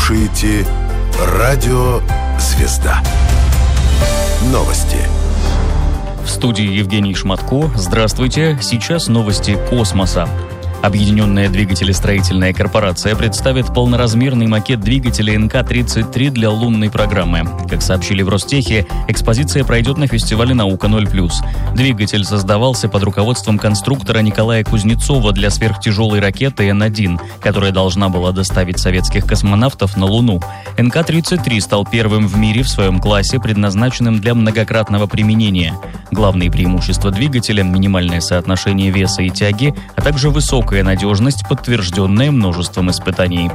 слушаете «Радио Звезда». Новости. В студии Евгений Шматко. Здравствуйте. Сейчас новости космоса. Объединенная двигателестроительная корпорация представит полноразмерный макет двигателя НК-33 для лунной программы. Как сообщили в Ростехе, экспозиция пройдет на фестивале «Наука-0+.» Двигатель создавался под руководством конструктора Николая Кузнецова для сверхтяжелой ракеты Н-1, которая должна была доставить советских космонавтов на Луну. НК-33 стал первым в мире в своем классе, предназначенным для многократного применения. Главные преимущества двигателя – минимальное соотношение веса и тяги, а также высокая надежность, подтвержденная множеством испытаний.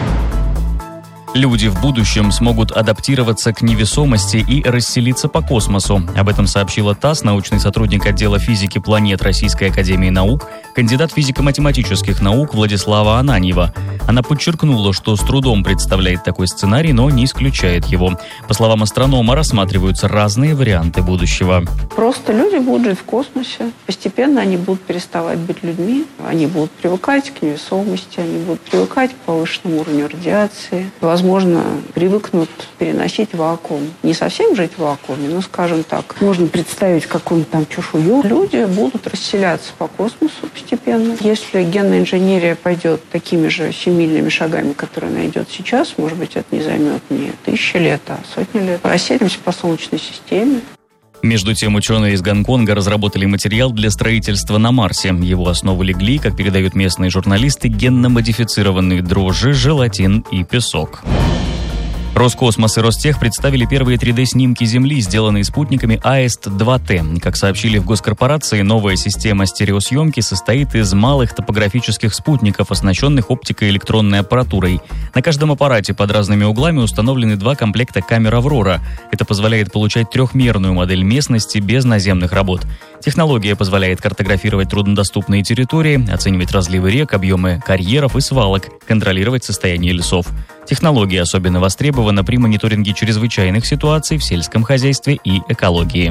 Люди в будущем смогут адаптироваться к невесомости и расселиться по космосу. Об этом сообщила ТАСС научный сотрудник отдела физики планет Российской академии наук, кандидат физико-математических наук Владислава Ананьева. Она подчеркнула, что с трудом представляет такой сценарий, но не исключает его. По словам астронома, рассматриваются разные варианты будущего. Просто люди будут жить в космосе. Постепенно они будут переставать быть людьми. Они будут привыкать к невесомости, они будут привыкать к повышенному уровню радиации. Возможно, привыкнут переносить вакуум. Не совсем жить в вакууме, но, скажем так, можно представить какую-нибудь там чешую. Люди будут расселяться по космосу постепенно. Если генная инженерия пойдет такими же семимильными шагами, которые она идет сейчас, может быть, это не займет не 1000 лет, а сотни лет. Расселимся по Солнечной системе. Между тем, ученые из Гонконга разработали материал для строительства на Марсе. Его основу легли, как передают местные журналисты, генно-модифицированные дрожжи, желатин и песок. Роскосмос и Ростех представили первые 3D-снимки Земли, сделанные спутниками АЭСТ-2Т. Как сообщили в госкорпорации, новая система стереосъемки состоит из малых топографических спутников, оснащенных оптико-электронной аппаратурой. На каждом аппарате под разными углами установлены 2 комплекта камер «Аврора». Это позволяет получать трехмерную модель местности без наземных работ. Технология позволяет картографировать труднодоступные территории, оценивать разливы рек, объемы карьеров и свалок, контролировать состояние лесов. Технология особенно востребована при мониторинге чрезвычайных ситуаций в сельском хозяйстве и экологии.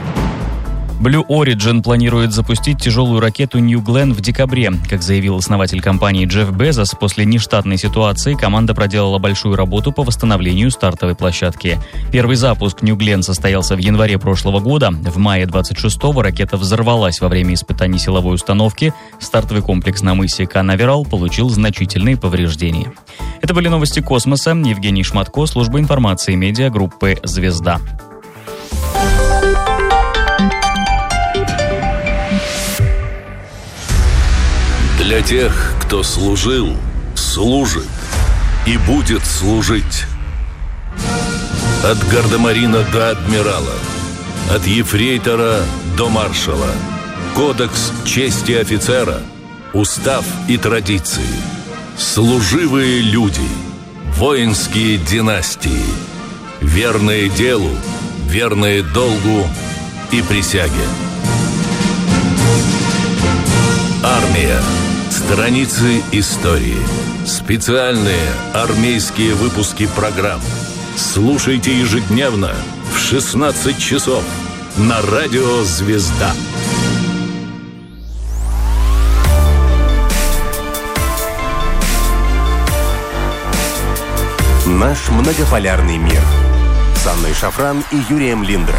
Blue Origin планирует запустить тяжелую ракету New Glenn в декабре. Как заявил основатель компании Джефф Безос, после нештатной ситуации команда проделала большую работу по восстановлению стартовой площадки. Первый запуск New Glenn состоялся в январе прошлого года. В мае 26-го ракета взорвалась во время испытаний силовой установки. Стартовый комплекс на мысе Канаверал получил значительные повреждения. Это были новости космоса. Евгений Шматко, служба информации медиагруппы «Звезда». Для тех, кто служил, служит и будет служить. От гардемарина до адмирала, от ефрейтора до маршала. Кодекс чести офицера, устав и традиции. Служивые люди, воинские династии. Верные делу, верные долгу и присяге. Армия. Страницы истории. Специальные армейские выпуски программ. Слушайте ежедневно в 16 часов на радио «Звезда». Наш многополярный мир. С Анной Шафран и Юрием Линдре.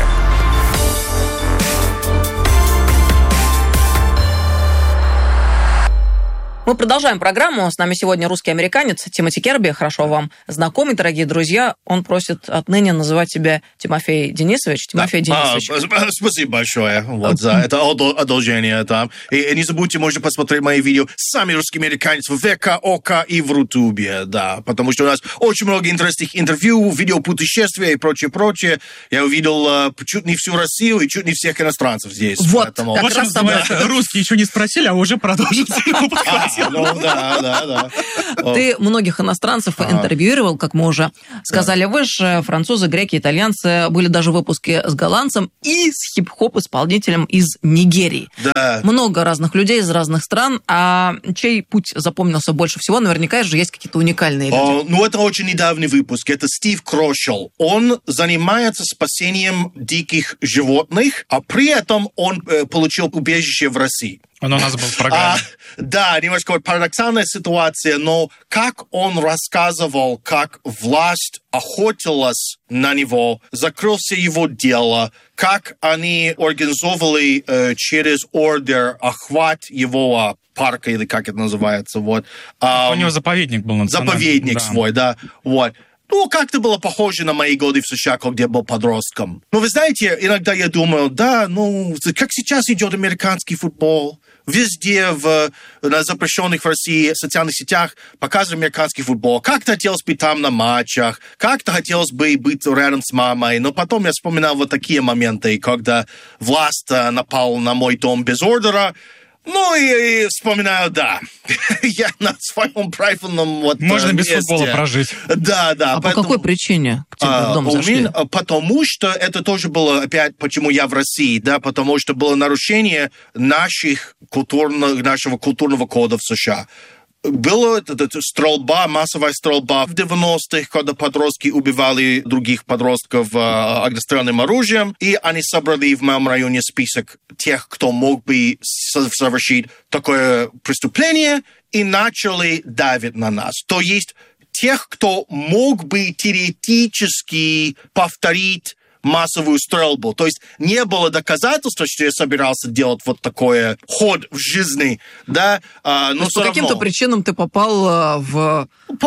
Мы продолжаем программу. С нами сегодня русский американец Тимоти Керби. Хорошо вам знакомый, дорогие друзья. Он просит отныне называть себя Тимофей Денисович. Тимофей Денисович. Спасибо большое за это одолжение. И не забудьте, можно посмотреть мои видео «Самый русский американец» в ВК, ОК и в Рутубе. Да, потому что у нас очень много интересных интервью, видеопутешествия и прочее. Я увидел чуть не всю Россию и чуть не всех иностранцев здесь. Вот, поэтому... как раз русские еще не спросили, а уже продолжите его подхватить. Да. Ты многих иностранцев интервьюировал, как мы уже сказали выше. Французы, греки, итальянцы. Были даже выпуски с голландцем и с хип-хоп-исполнителем из Нигерии. Да. Много разных людей из разных стран. А чей путь запомнился больше всего? Наверняка же есть какие-то уникальные люди. Это очень недавний выпуск. Это Стив Крошел. Он занимается спасением диких животных, а при этом он получил убежище в России. Он у нас был в программе. Да, немножко вот парадоксальная ситуация, но как он рассказывал, как власть охотилась на него, закрыл все его дела, как они организовывали через ордер охват его парка, или как это называется. Вот. У него заповедник был национальный. Заповедник свой, да. Вот. Ну, как-то было похоже на мои годы в США, когда я был подростком. Но вы знаете, иногда я думаю, да, ну, как сейчас идет американский футбол. Везде на запрещенных в России социальных сетях показывают американский футбол. Как-то хотелось быть там на матчах, как-то хотелось бы быть рядом с мамой. Но потом я вспоминал вот такие моменты, когда власть напала на мой дом без ордера. Ну, и вспоминаю, да, я на своем правильном вот можно месте. Без футбола прожить. Да. А поэтому... по какой причине к тебе в дом зашли? Потому что это тоже было, опять, почему я в России, да, потому что было нарушение нашего культурного кода в США. Была стрельба, массовая стрельба в 90-х, когда подростки убивали других подростков огнестрельным оружием, и они собрали в моем районе список тех, кто мог бы совершить такое преступление, и начали давить на нас. То есть тех, кто мог бы теоретически повторить массовую стрельбу. То есть не было доказательства, что я собирался делать вот такой ход в жизни, да, но по каким-то причинам ты попал в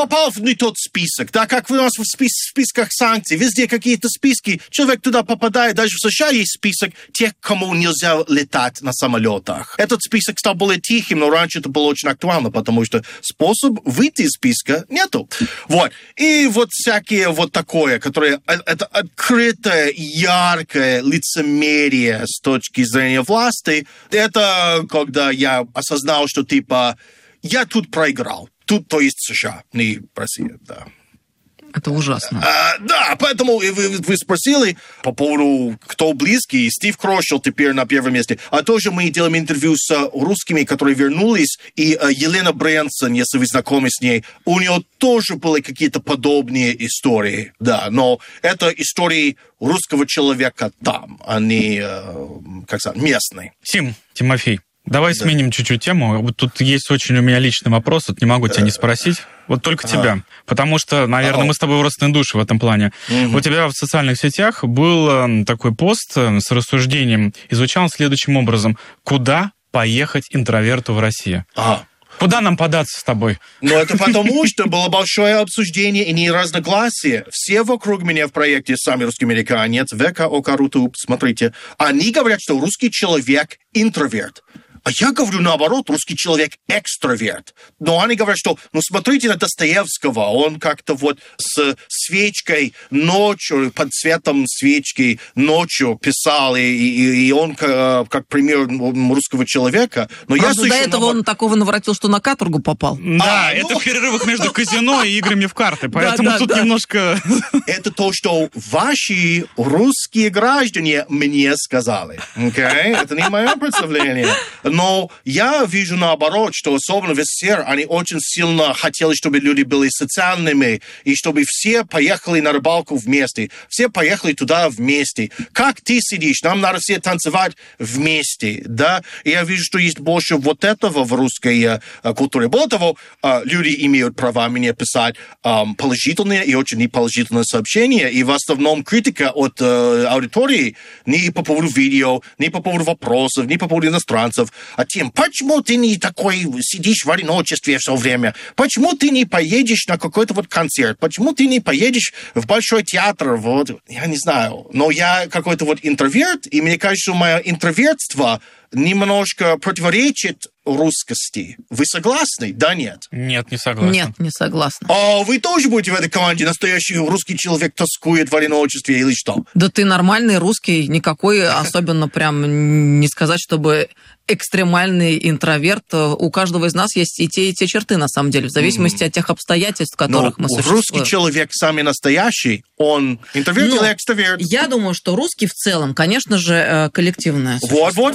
не тот список, да, как у нас в списках санкций, везде какие-то списки, человек туда попадает, даже в США есть список тех, кому нельзя летать на самолетах. Этот список стал более тихим, но раньше это было очень актуально, потому что способ выйти из списка нету. Вот. И вот всякие вот такое, которое это открытое, яркое лицемерие с точки зрения власти, это когда я осознал, что типа я тут проиграл. Тут, то есть США, не Россия, да. Это ужасно. Да, поэтому вы спросили по поводу, кто близкий. Стив Крошел теперь на первом месте. А тоже мы делаем интервью с русскими, которые вернулись. И Елена Брэнсон, если вы знакомы с ней, у нее тоже были какие-то подобные истории. Да, но это истории русского человека там, а не, как сказать, местные. Тимофей, давай сменим чуть-чуть тему. Вот тут есть очень у меня личный вопрос, вот не могу тебя не спросить. Вот только тебя. Потому что, наверное, мы с тобой родственные души в этом плане. У тебя в социальных сетях был такой пост с рассуждением, и звучал он следующим образом. Куда поехать интроверту в России? Куда нам податься с тобой? Ну, это потому, что было большое обсуждение и не разногласие. Все вокруг меня в проекте «Сами русский американец», ВК, ОК, Рутуб, смотрите, они говорят, что русский человек интроверт. А я говорю наоборот, русский человек экстраверт. Но они говорят, что, ну, смотрите на Достоевского, он как-то вот с свечкой ночью, под светом свечки ночью писал, и он как пример русского человека. Но правда, я до этого он такого наворотил, что на каторгу попал. Да, это в перерывах между казино и играми в карты, поэтому тут немножко... Это то, что ваши русские граждане мне сказали. Это не мое представление. Но я вижу наоборот, что особенно в СССР они очень сильно хотели, чтобы люди были социальными, и чтобы все поехали на рыбалку вместе, все поехали туда вместе. Как ты сидишь? Нам надо все танцевать вместе, да? И я вижу, что есть больше вот этого в русской культуре. Более того, люди имеют право мне писать положительные и очень неположительные сообщения, и в основном критика от аудитории не по поводу видео, не по поводу вопросов, не по поводу иностранцев, а тем, почему ты не такой сидишь в одиночестве все время? Почему ты не поедешь на какой-то вот концерт? Почему ты не поедешь в Большой театр? Вот, я не знаю. Но я какой-то вот интроверт, и мне кажется, мое интровертство немножко противоречит русскости. Вы согласны? Да, нет? Нет, не согласен. Нет, не согласна. А вы тоже будете в этой команде? Настоящий русский человек тоскует в одиночестве или что? Да ты нормальный русский, никакой особенно прям не сказать, чтобы экстремальный интроверт. У каждого из нас есть и те черты, на самом деле, в зависимости от тех обстоятельств, в которых мы существуем. Русский человек самый настоящий, он интроверт или экстраверт? Я думаю, что русский в целом, конечно же, коллективное существо. Вот,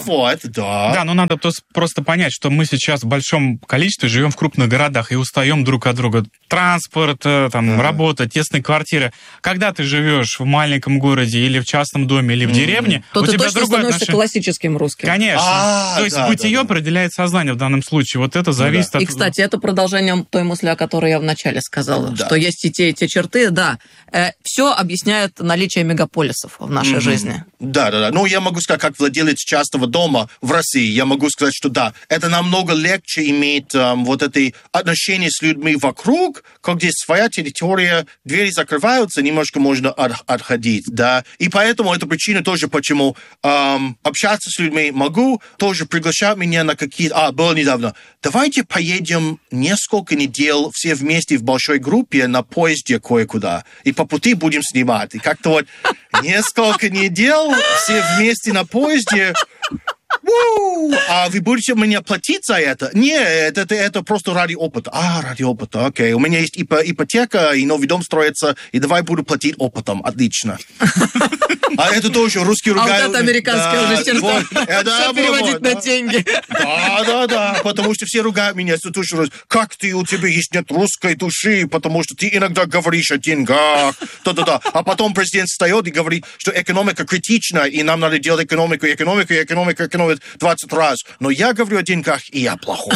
да. Да, но надо просто понять, что мы сейчас в большом количестве живем в крупных городах и устаем друг от друга. Транспорт, работа, тесные квартиры. Когда ты живешь в маленьком городе или в частном доме, или в деревне, то у ты тебя точно другое становишься отношение. классическим русским. Конечно. То есть бытие определяет сознание в данном случае. Вот это зависит от... И, кстати, это продолжение той мысли, о которой я вначале сказала, что есть и те черты, да. Все объясняет наличие мегаполисов в нашей жизни. Да. Ну, я могу сказать, как владелец частного дома в России, я могу сказать, что да, это намного легче иметь вот это отношение с людьми вокруг, где своя территория, двери закрываются, немножко можно отходить, да. И поэтому это причина тоже, почему общаться с людьми могу, тоже приглашать меня на какие-то... было недавно. Давайте поедем несколько недель все вместе в большой группе на поезде кое-куда, и по пути будем снимать. И как-то вот несколько недель все вместе на поезде... А вы будете мне платить за это? Нет, это просто ради опыта. Ради опыта, окей. У меня есть ипотека, и новый дом строится, и давай буду платить опытом. Отлично. А это тоже русские ругают. А вот это американская уже черта. Все переводить на деньги. Да. Потому что все ругают меня. Как у тебя нет русской души, потому что ты иногда говоришь о деньгах. Да. А потом президент встает и говорит, что экономика критична, и нам надо делать экономику 20 раз. Но я говорю о деньгах, и я плохой.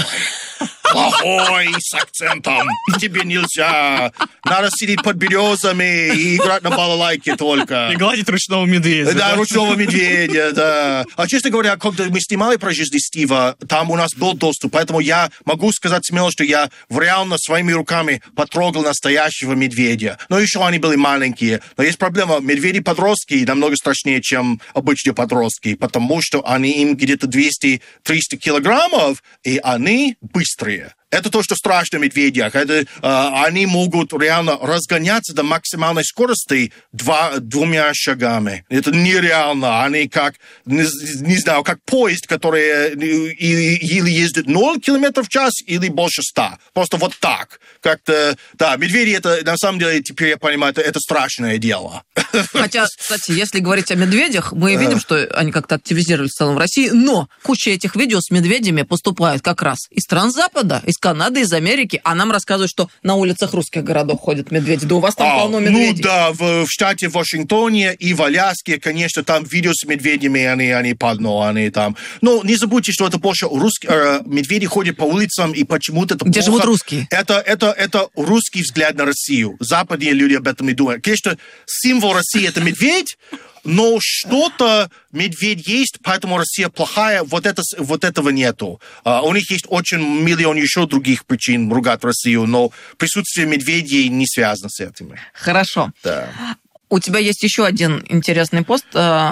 Плохой, с акцентом. Тебе нельзя. Надо сидеть под березами и играть на балалайке только. И гладить ручного медведя. Да, ручного медведя, да. А честно говоря, когда мы снимали про жизнь Стива, там у нас был доступ, поэтому я могу сказать смело, что я реально своими руками потрогал настоящего медведя. Но еще они были маленькие. Но есть проблема, медведи-подростки намного страшнее, чем обычные подростки, потому что им где-то 200-300 килограммов, и они быстрые. Это то, что страшно в медведях. Они могут реально разгоняться до максимальной скорости двумя шагами. Это нереально. Они как, не знаю, как поезд, который или ездит 0 км в час, или больше 100. Просто вот так. Как-то, да, медведи, это, на самом деле, теперь я понимаю, это страшное дело. Хотя, кстати, если говорить о медведях, мы видим, что они как-то активизировались в целом в России, но куча этих видео с медведями поступает как раз из Запада, из Канады, из Америки, а нам рассказывают, что на улицах русских городов ходят медведи. Да у вас там полно медведей. Ну да, в штате Вашингтоне и в Аляске, конечно, там видео с медведями, они полно, они там. Но не забудьте, что это больше медведи ходят по улицам, и почему-то это где плохо. Живут русские. Это русский взгляд на Россию. Западные люди об этом и думают. Конечно, символ России — это медведь, но что-то медведь есть, поэтому Россия плохая, вот этого нету. У них есть очень миллион еще других причин ругать Россию, но присутствие медведей не связано с этим. Хорошо. Да. У тебя есть еще один интересный пост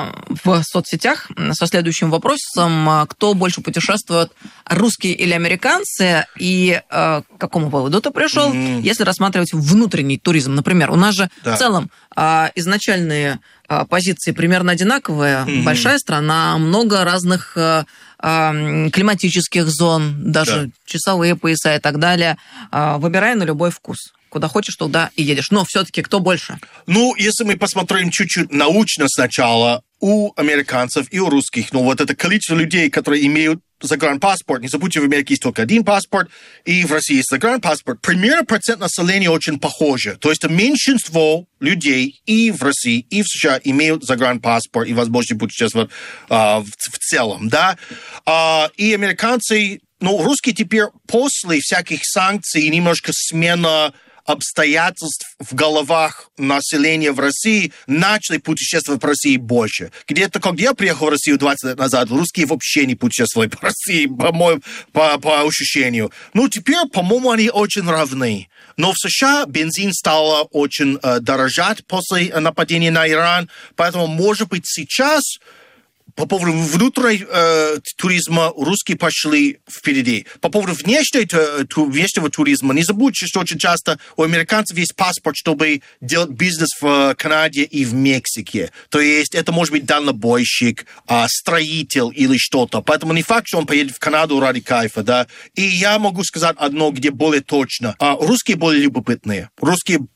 в соцсетях со следующим вопросом. Кто больше путешествует, русские или американцы? И к какому выводу ты пришел, если рассматривать внутренний туризм? Например, у нас же в целом изначальные позиции примерно одинаковые. Большая страна, много разных климатических зон, даже часовые пояса и так далее. Выбирай на любой вкус. Куда хочешь, туда и едешь. Но все-таки кто больше? Ну, если мы посмотрим чуть-чуть научно сначала, у американцев и у русских, вот это количество людей, которые имеют загранпаспорт, не забудьте, в Америке есть только один паспорт, и в России есть загранпаспорт, примерно процент населения очень похоже. То есть меньшинство людей и в России, и в США имеют загранпаспорт и возможность путешествовать в целом, да. И американцы, русские теперь после всяких санкций, немножко смена обстоятельств в головах населения в России начали путешествовать по России больше. Где-то, когда я приехал в Россию 20 лет назад, русские вообще не путешествовали по России, по-моему, по ощущению. Теперь, по-моему, они очень равны. Но в США бензин стал очень дорожать после нападения на Иран, поэтому, может быть, сейчас по поводу внутреннего туризма русские пошли впереди. По поводу внешнего туризма, не забудьте, что очень часто у американцев есть паспорт, чтобы делать бизнес в Канаде и в Мексике. То есть это может быть дальнобойщик, строитель или что-то. Поэтому не факт, что он поедет в Канаду ради кайфа, да. И я могу сказать одно, где более точно. Русские более любопытные. Русские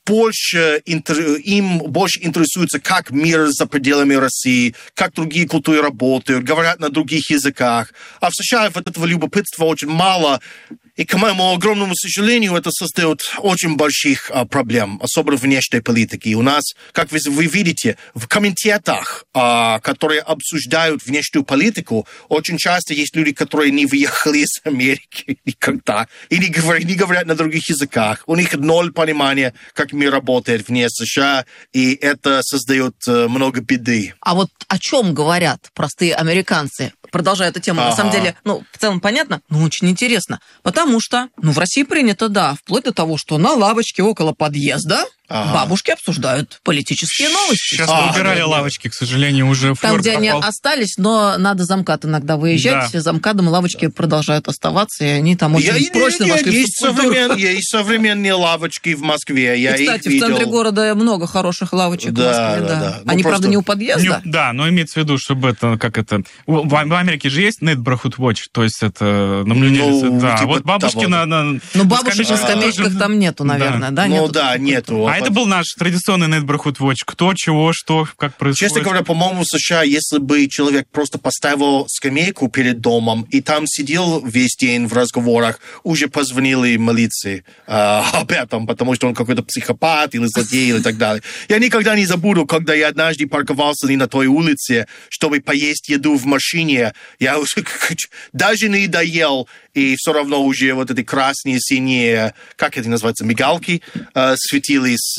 им больше интересуется, как мир за пределами России, как другие культуры работают, говорят на других языках. А в США вот этого любопытства очень мало. И, к моему огромному сожалению, это создает очень больших проблем, особенно в внешней политике. И у нас, как вы видите, в комитетах, которые обсуждают внешнюю политику, очень часто есть люди, которые не выехали из Америки никогда, и не говорят на других языках. У них ноль понимания, как мир работает вне США, и это создает много беды. А вот о чем говорят простые американцы? Продолжая эту тему, на самом деле, в целом понятно, но очень интересно. Потому что, в России принято, да, вплоть до того, что на лавочке около подъезда бабушки обсуждают политические новости. Сейчас мы убирали лавочки, к сожалению, уже там, флёр где пропал. они остались, но надо за МКАД иногда выезжать. Да. За МКАДом лавочки продолжают оставаться, и они там очень прочно вошли в субкультуру. Есть современные лавочки в Москве, я И, кстати, их видел. в центре города много хороших лавочек в Москве, да. Ну, Они, просто... правда, не у подъезда. Да, но имеется в виду, чтобы это, в Америке же есть Neighborhood Watch, то есть это наблюдение. Да, типа вот бабушки того. на Но бабушек на скамеечках там нету, наверное, да? Нету. А это был наш традиционный Neighborhood Watch. Кто, чего, что, как происходит. Честно говоря, по-моему, в США, если бы человек просто поставил скамейку перед домом и там сидел весь день в разговорах, уже позвонили милиции об этом, потому что он какой-то психопат или злодей или так далее. Я никогда не забуду, когда я однажды парковался не на той улице, чтобы поесть еду в машине. Я уже даже не доел, и все равно уже вот эти красные, синие, как это называется, мигалки светились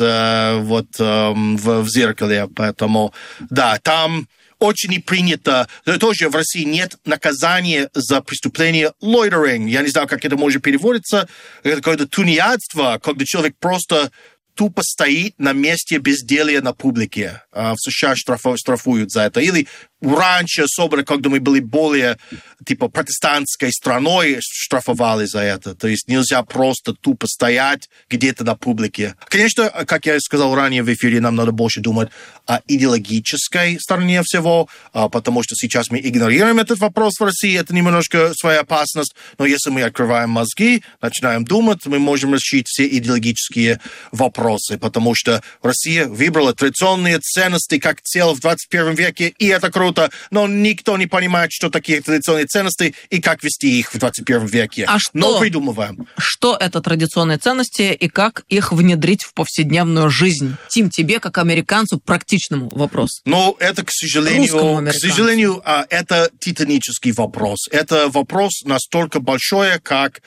в зеркале. Поэтому, да, там очень не принято. Тоже в России нет наказания за преступление loitering. Я не знаю, как это может переводиться. Это какое-то тунеядство, когда человек просто тупо стоит на месте безделья на публике. В США штрафуют за это. Или раньше, особенно когда мы были более протестантской страной, штрафовали за это. То есть нельзя просто тупо стоять где-то на публике. Конечно, как я сказал ранее в эфире, нам надо больше думать о идеологической стороне всего, потому что сейчас мы игнорируем этот вопрос в России. Это немножко своя опасность. Но если мы открываем мозги, начинаем думать, мы можем решить все идеологические вопросы, потому что Россия выбрала традиционные ценности как цель в 21 веке, и это круто. Но никто не понимает, что такие традиционные ценности и как вести их в 21 веке. Но придумываем. Что это традиционные ценности и как их внедрить в повседневную жизнь? Тим, тебе, как американцу, практичному вопрос. Это, к сожалению, это титанический вопрос. Это вопрос настолько большой, как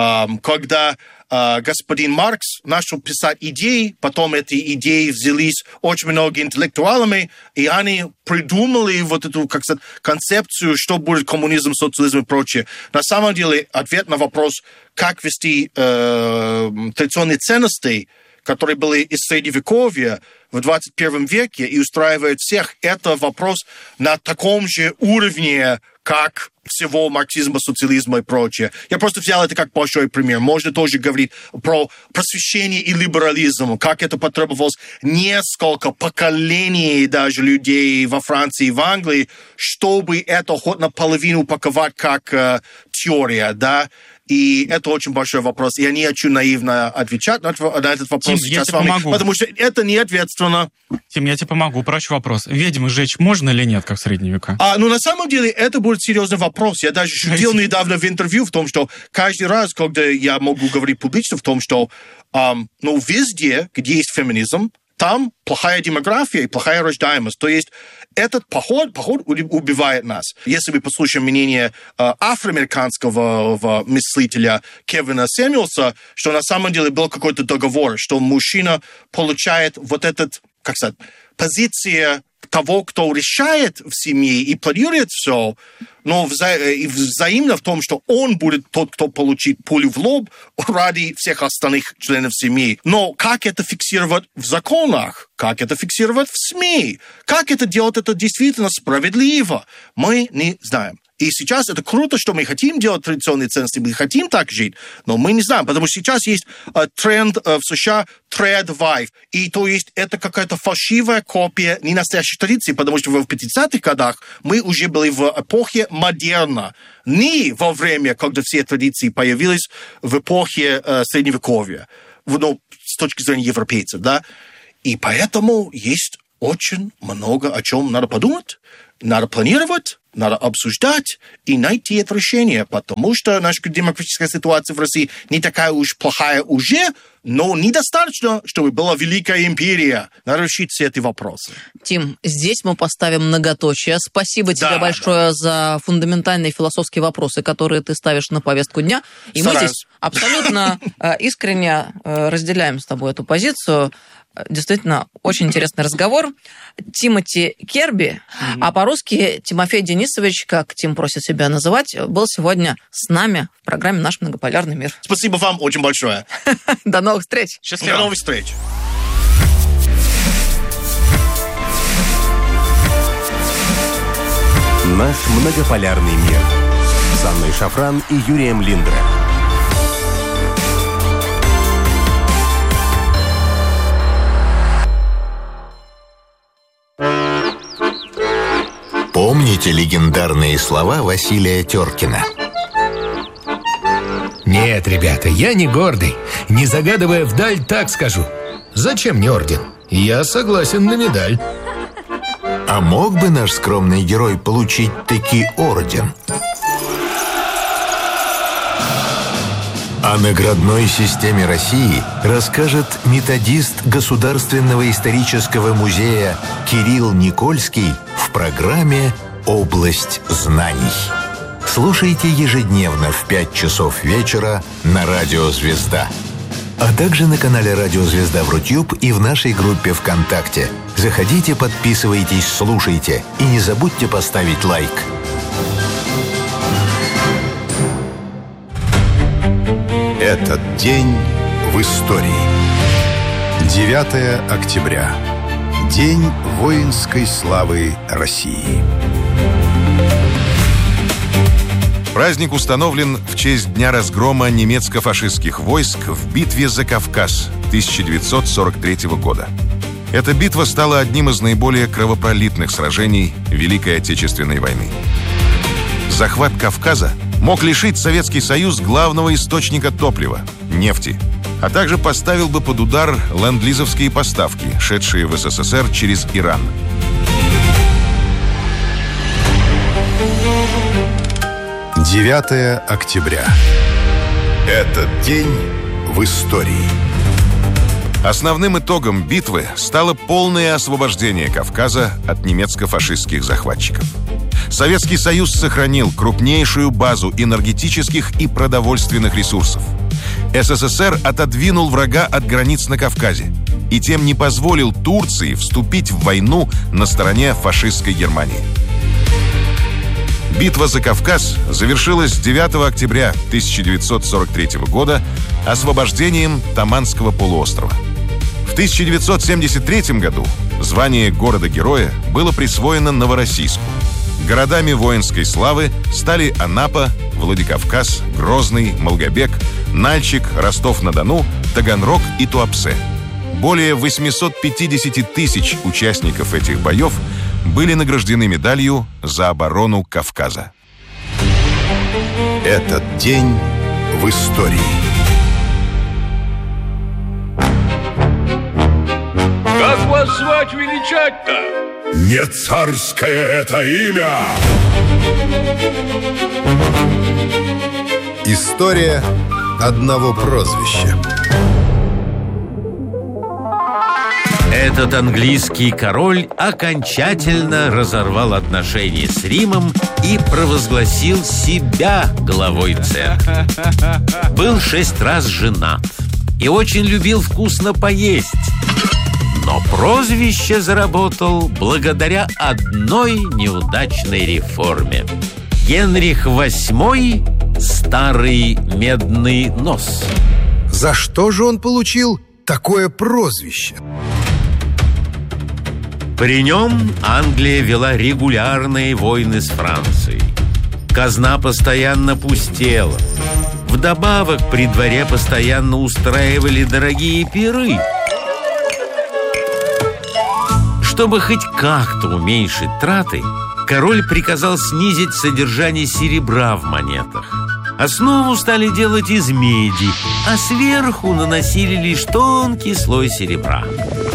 когда господин Маркс начал писать идеи, потом эти идеи взялись очень много интеллектуалами, и они придумали вот эту, концепцию, что будет коммунизм, социализм и прочее. На самом деле, ответ на вопрос, как вести традиционные ценности, которые были из Средневековья в 21 веке и устраивают всех, это вопрос на таком же уровне, как всего марксизма, социализма и прочее. Я просто взял это как большой пример. Можно тоже говорить про просвещение и либерализм, как это потребовалось несколько поколений даже людей во Франции и в Англии, чтобы это хоть наполовину упаковать как теория, да. И это очень большой вопрос. Я не хочу наивно отвечать на этот вопрос Тим, сейчас с вами, потому что это не ответственно. Тим, я тебе помогу. Упрощу вопрос. Ведьм сжечь можно или нет, как в средние века? На самом деле, это будет серьезный вопрос. Я даже шутил недавно в интервью в том, что каждый раз, когда я могу говорить публично в том, что везде, где есть феминизм, там плохая демография и плохая рождаемость. То есть этот поход убивает нас. Если мы послушаем мнение афроамериканского мыслителя Кевина Сэмюэлса, что на самом деле был какой-то договор, что мужчина получает вот этот, позиция того, кто решает в семье и планирует все, но взаимно в том, что он будет тот, кто получит пулю в лоб ради всех остальных членов семьи. Но как это фиксировать в законах? Как это фиксировать в СМИ? Как это делать это действительно справедливо? Мы не знаем. И сейчас это круто, что мы хотим делать традиционные ценности, мы хотим так жить, но мы не знаем, потому что сейчас есть тренд в США Thread Wife, и то есть это какая-то фальшивая копия ненастоящей традиции, потому что в 50-х годах мы уже были в эпохе модерна, не во время, когда все традиции появились в эпохе Средневековья. точки зрения европейцев, да. И поэтому есть очень много о чем надо подумать, надо планировать, надо обсуждать и найти это решение, потому что наша демократическая ситуация в России не такая уж плохая уже, но недостаточно, чтобы была Великая империя. Надо решить все эти вопросы. Тим, здесь мы поставим многоточие. Спасибо тебе большое за фундаментальные философские вопросы, которые ты ставишь на повестку дня. И мы здесь абсолютно искренне разделяем с тобой эту позицию. Действительно, очень интересный разговор. Тимоти Керби, а по-русски Тимофей Денисович, как Тим просит себя называть, был сегодня с нами в программе «Наш многополярный мир». Спасибо вам очень большое. До новых встреч. Счастливо. До новых встреч. Наш многополярный мир. С Анной Шафран и Юрием Линдре. Помните легендарные слова Василия Теркина? Нет, ребята, я не гордый. Не загадывая вдаль, так скажу. Зачем мне орден? Я согласен на медаль. А мог бы наш скромный герой получить таки орден? О наградной системе России расскажет методист Государственного исторического музея Кирилл Никольский в программе «Область знаний». Слушайте ежедневно в 5 часов вечера на Радио Звезда. А также на канале Радио Звезда в Рутюб и в нашей группе ВКонтакте. Заходите, подписывайтесь, слушайте и не забудьте поставить лайк. Этот день в истории. 9 октября. День воинской славы России. Праздник установлен в честь дня разгрома немецко-фашистских войск в битве за Кавказ 1943 года. Эта битва стала одним из наиболее кровопролитных сражений Великой Отечественной войны. Захват Кавказа мог лишить Советский Союз главного источника топлива – нефти, а также поставил бы под удар ленд-лизовские поставки, шедшие в СССР через Иран. — 9 октября. Этот день в истории. Основным итогом битвы стало полное освобождение Кавказа от немецко-фашистских захватчиков. Советский Союз сохранил крупнейшую базу энергетических и продовольственных ресурсов. СССР отодвинул врага от границ на Кавказе и тем не позволил Турции вступить в войну на стороне фашистской Германии. Битва за Кавказ завершилась 9 октября 1943 года освобождением Таманского полуострова. В 1973 году звание города-героя было присвоено Новороссийску. Городами воинской славы стали Анапа, Владикавказ, Грозный, Малгобек, Нальчик, Ростов-на-Дону, Таганрог и Туапсе. Более 850 тысяч участников этих боев были награждены медалью за оборону Кавказа. Этот день в истории. Как вас звать величать-то? Не царское это имя! История одного прозвища. Этот английский король окончательно разорвал отношения с Римом и провозгласил себя главой церкви. Был 6 раз женат и очень любил вкусно поесть. Но прозвище заработал благодаря одной неудачной реформе. Генрих VIII – старый медный нос. За что же он получил такое прозвище? При нем Англия вела регулярные войны с Францией. Казна постоянно пустела. Вдобавок при дворе постоянно устраивали дорогие пиры. Чтобы хоть как-то уменьшить траты, король приказал снизить содержание серебра в монетах. Основу стали делать из меди, а сверху наносили лишь тонкий слой серебра.